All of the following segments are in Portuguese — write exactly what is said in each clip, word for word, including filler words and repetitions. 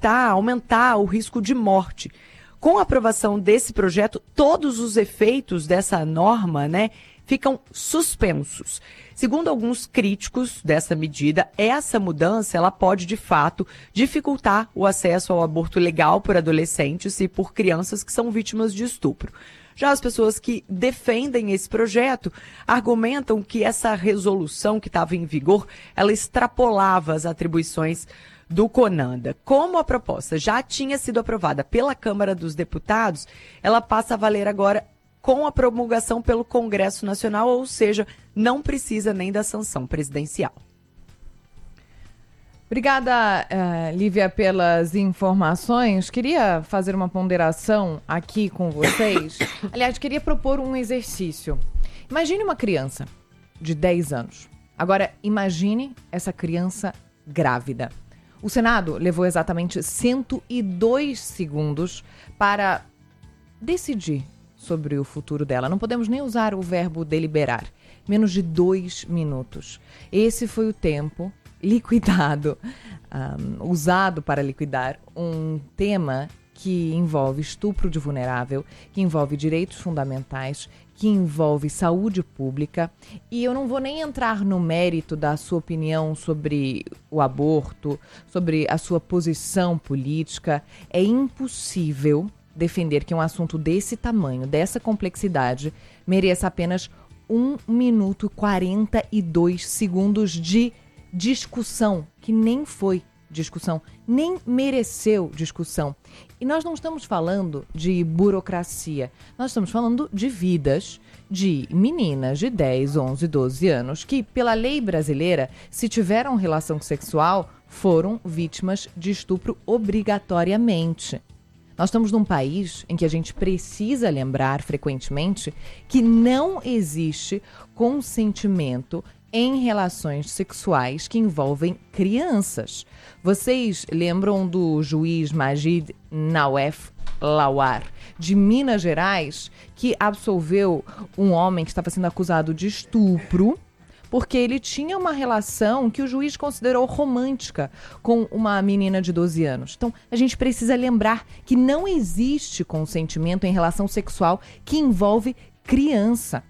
evitar, aumentar o risco de morte. Com a aprovação desse projeto, todos os efeitos dessa norma, né, ficam suspensos. Segundo alguns críticos dessa medida, essa mudança ela pode, de fato, dificultar o acesso ao aborto legal por adolescentes e por crianças que são vítimas de estupro. Já as pessoas que defendem esse projeto argumentam que essa resolução que estava em vigor, ela extrapolava as atribuições do CONANDA. Como a proposta já tinha sido aprovada pela Câmara dos Deputados, ela passa a valer agora com a promulgação pelo Congresso Nacional, ou seja, não precisa nem da sanção presidencial. Obrigada, uh, Lívia, pelas informações. Queria fazer uma ponderação aqui com vocês. Aliás, queria propor um exercício. Imagine uma criança de dez anos. Agora, imagine essa criança grávida. O Senado levou exatamente cento e dois segundos para decidir sobre o futuro dela. Não podemos nem usar o verbo deliberar. Menos de dois minutos. Esse foi o tempo liquidado, um, usado para liquidar um tema que envolve estupro de vulnerável, que envolve direitos fundamentais, que envolve saúde pública. E eu não vou nem entrar no mérito da sua opinião sobre o aborto, sobre a sua posição política. É impossível defender que um assunto desse tamanho, dessa complexidade, mereça apenas um minuto e quarenta e dois segundos de discussão, que nem foi discussão, nem mereceu discussão. E nós não estamos falando de burocracia, nós estamos falando de vidas de meninas de dez, onze, doze anos que, pela lei brasileira, se tiveram relação sexual, foram vítimas de estupro obrigatoriamente. Nós estamos num país em que a gente precisa lembrar frequentemente que não existe consentimento em relações sexuais que envolvem crianças. Vocês lembram do juiz Majid Nawef Lawar, de Minas Gerais, que absolveu um homem que estava sendo acusado de estupro porque ele tinha uma relação que o juiz considerou romântica com uma menina de doze anos. Então, a gente precisa lembrar que não existe consentimento em relação sexual que envolve criança.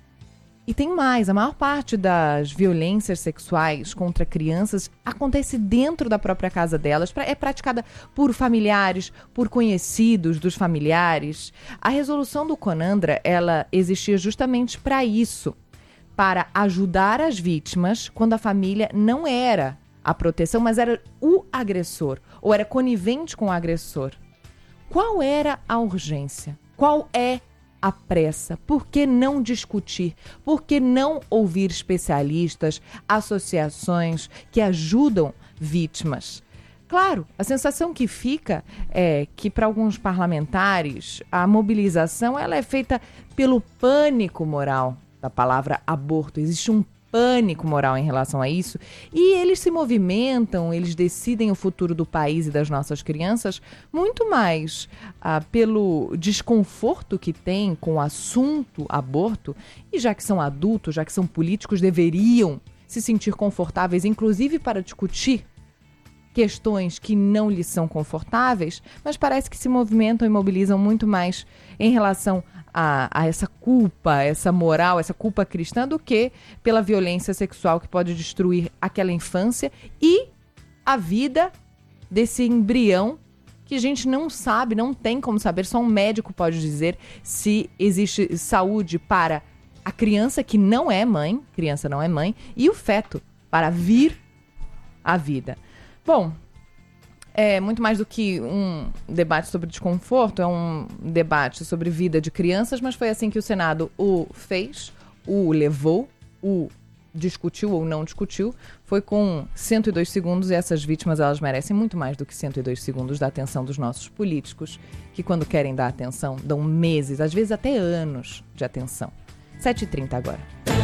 E tem mais, a maior parte das violências sexuais contra crianças acontece dentro da própria casa delas, é praticada por familiares, por conhecidos dos familiares. A resolução do CONANDRA, ela existia justamente para isso, para ajudar as vítimas quando a família não era a proteção, mas era o agressor, ou era conivente com o agressor. Qual era a urgência? Qual é a pressa? Por que não discutir? Por que não ouvir especialistas, associações que ajudam vítimas? Claro, a sensação que fica é que para alguns parlamentares a mobilização ela é feita pelo pânico moral da palavra aborto. Existe um pânico moral em relação a isso e eles se movimentam, eles decidem o futuro do país e das nossas crianças muito mais ah, pelo desconforto que tem com o assunto aborto, e já que são adultos, já que são políticos, deveriam se sentir confortáveis, inclusive para discutir questões que não lhes são confortáveis, mas parece que se movimentam e mobilizam muito mais em relação a, a essa culpa, essa moral, essa culpa cristã, do que pela violência sexual que pode destruir aquela infância e a vida desse embrião que a gente não sabe, não tem como saber, só um médico pode dizer se existe saúde para a criança que não é mãe, criança não é mãe, e o feto para vir à vida. Bom, é muito mais do que um debate sobre desconforto, é um debate sobre vida de crianças, mas foi assim que o Senado o fez, o levou, o discutiu ou não discutiu, foi com cento e dois segundos, e essas vítimas elas merecem muito mais do que cento e dois segundos da atenção dos nossos políticos, que quando querem dar atenção, dão meses, às vezes até anos de atenção. sete e trinta agora.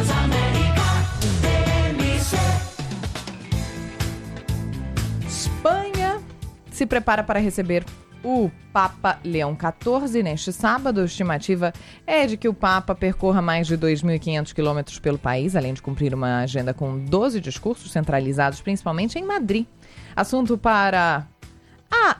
Espanha se prepara para receber o Papa Leão quatorze neste sábado. A estimativa é de que o Papa percorra mais de dois mil e quinhentos quilômetros pelo país, além de cumprir uma agenda com doze discursos centralizados principalmente em Madrid. Assunto para a